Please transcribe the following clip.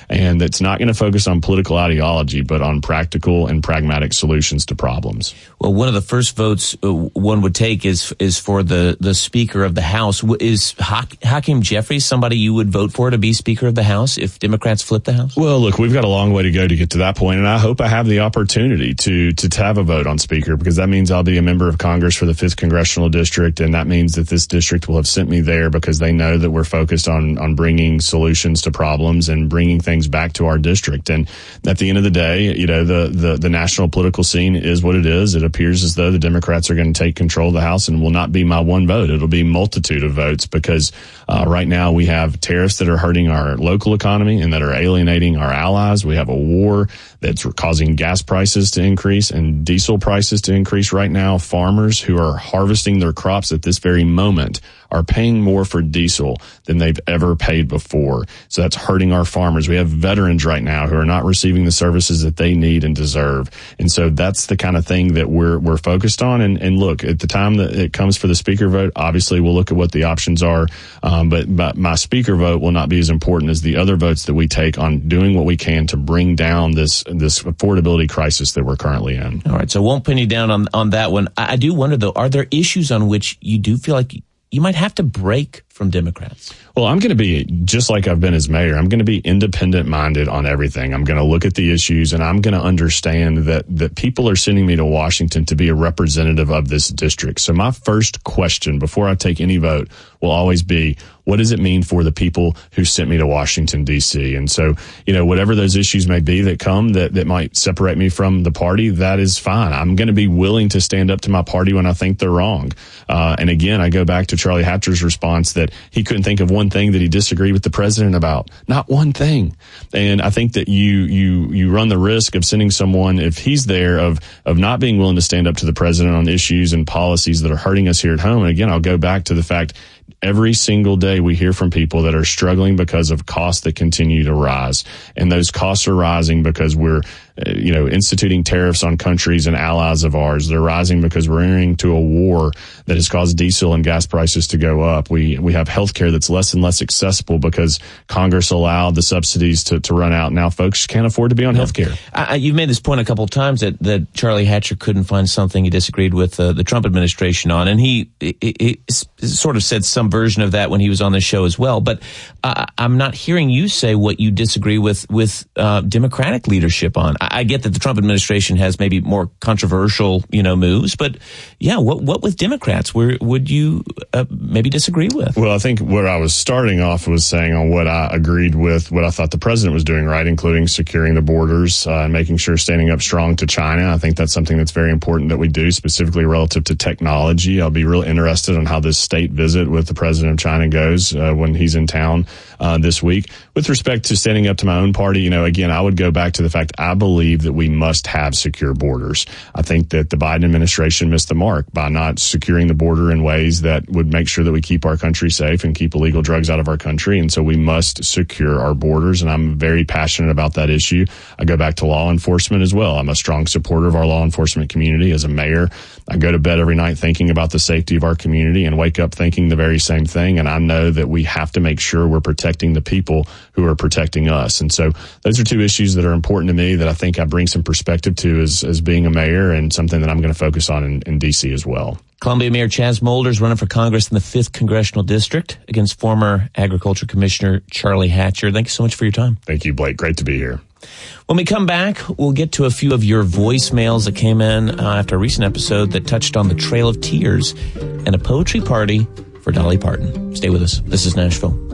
and that's not going to focus on political ideology, but on practical and pragmatic solutions to problems. Well, one of the first votes one would take is for the Speaker of the House. Is Hakeem Jeffries somebody you would vote for to be Speaker of the House if Democrats flip the House? Well, look, we've got a long way to go to get to that point, and I hope I have the opportunity to have a vote on Speaker, because that means I'll be a member of Congress for the 5th Congressional District, and that means that this district will have sent me there because they know that we're focused on bringing solutions to problems and bringing things back to our district. And at the end of the day, the national political scene is what it is. It appears as though the Democrats are going to take control of the House, and will not be my one vote. It'll be a multitude of votes, because right now we have tariffs that are hurting our local economy and that are alienating our allies. We have a war that's causing gas prices to increase and diesel prices to increase right now. Farmers who are harvesting their crops at this very moment are paying more for diesel than they've ever paid before. So that's hurting our farmers. We have veterans right now who are not receiving the services that they need and deserve. And so that's the kind of thing that we're focused on. And look, at the time that it comes for the Speaker vote, obviously we'll look at what the options are. But my Speaker vote will not be as important as the other votes that we take on doing what we can to bring down this affordability crisis that we're currently in. All right. So won't pin you down on that one. I do wonder, though, are there issues on which you do feel like you might have to break from Democrats? Well, I'm going to be, just like I've been as mayor, I'm going to be independent-minded on everything. I'm going to look at the issues, and I'm going to understand that people are sending me to Washington to be a representative of this district. So my first question before I take any vote will always be, what does it mean for the people who sent me to Washington, D.C.? And so, whatever those issues may be that come that might separate me from the party, that is fine. I'm going to be willing to stand up to my party when I think they're wrong. And again, I go back to Charlie Hatcher's response that he couldn't think of one thing that he disagreed with the president about. Not one thing. And I think that you run the risk of sending someone, if he's there, of not being willing to stand up to the president on issues and policies that are hurting us here at home. And again, I'll go back to the fact every single day we hear from people that are struggling because of costs that continue to rise. And those costs are rising because we're instituting tariffs on countries and allies of ours. They're rising because we're entering into a war that has caused diesel and gas prices to go up. We have healthcare that's less and less accessible because Congress allowed the subsidies to run out. Now folks can't afford to be on healthcare. You've made this point a couple of times that Charlie Hatcher couldn't find something he disagreed with the Trump administration on, and he sort of said some version of that when he was on the show as well. But I'm not hearing you say what you disagree with Democratic leadership on. I get that the Trump administration has maybe more controversial, moves, but what with Democrats would you maybe disagree with? Well, I think what I was starting off was saying on what I agreed with, what I thought the president was doing right, including securing the borders and making sure standing up strong to China. I think that's something that's very important that we do, specifically relative to technology. I'll be real interested on how this state visit with the president of China goes when he's in town this week. With respect to standing up to my own party, again, I would go back to the fact I believe that we must have secure borders. I think that the Biden administration missed the mark by not securing the border in ways that would make sure that we keep our country safe and keep illegal drugs out of our country. And so we must secure our borders. And I'm very passionate about that issue. I go back to law enforcement as well. I'm a strong supporter of our law enforcement community. As a mayor, I go to bed every night thinking about the safety of our community and wake up thinking the very same thing. And I know that we have to make sure we're protecting the people who are protecting us. And so those are two issues that are important to me that I think I bring some perspective to as being a mayor, and something that I'm going to focus on in D.C. as well. Columbia Mayor Chaz Molders running for Congress in the 5th Congressional District against former Agriculture Commissioner Charlie Hatcher. Thank you so much for your time. Thank you, Blake. Great to be here. When we come back, we'll get to a few of your voicemails that came in after a recent episode that touched on the Trail of Tears and a poetry party for Dolly Parton. Stay with us. This is Nashville.